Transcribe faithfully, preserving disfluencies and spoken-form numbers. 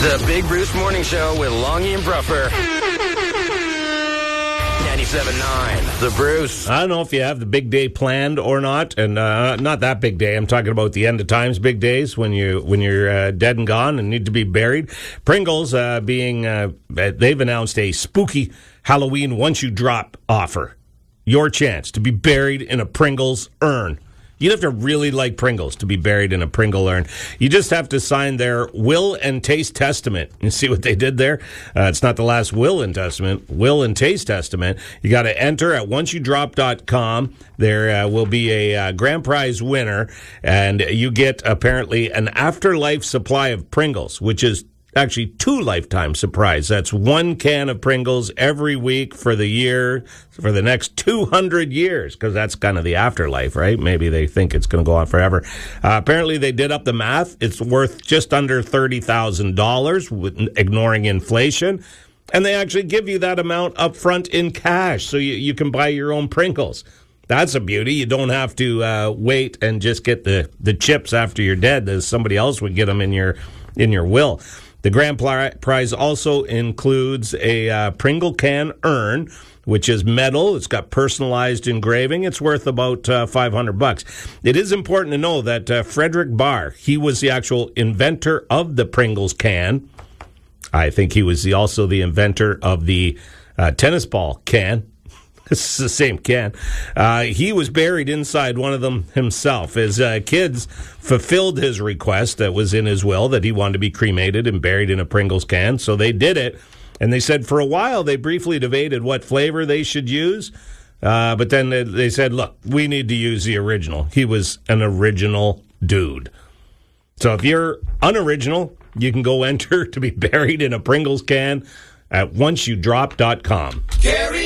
The Big Bruce Morning Show with Longy and Bruffer. ninety-seven point nine. The Bruce. I don't know if you have the big day planned or not, and uh, not that big day. I'm talking about the end of times big days when you when you're uh, dead and gone and need to be buried. Pringles uh, being uh, they've announced a spooky Halloween once you drop offer. Your chance to be buried in a Pringles urn. You'd have to really like Pringles to be buried in a Pringle urn. You just have to sign their will and taste testament. You see what they did there? Uh, it's not the last will and testament, will and taste testament. You got to enter at once you drop dot com. There uh, will be a uh, grand prize winner, and you get apparently an afterlife supply of Pringles, which is actually two lifetime surprise. That's one can of Pringles every week for the year, for the next two hundred years, because that's kind of the afterlife, right? Maybe they think it's going to go on forever. Uh, apparently, they did up the math. It's worth just under thirty thousand dollars, ignoring inflation. And they actually give you that amount up front in cash, so you, you can buy your own Pringles. That's a beauty. You don't have to uh, wait and just get the, the chips after you're dead, as somebody else would get them in your in your will. The grand prize also includes a uh, Pringle can urn, which is metal. It's got personalized engraving. It's worth about uh, five hundred bucks. It is important to know that uh, Frederick Barr, he was the actual inventor of the Pringles can. I think he was the, also the inventor of the uh, tennis ball can. It's the same can. Uh, he was buried inside one of them himself. His uh, kids fulfilled his request that was in his will that he wanted to be cremated and buried in a Pringles can. So they did it. And they said for a while they briefly debated what flavor they should use. Uh, but then they, they said, look, we need to use the original. He was an original dude. So if you're unoriginal, you can go enter to be buried in a Pringles can at once you drop dot com. Gary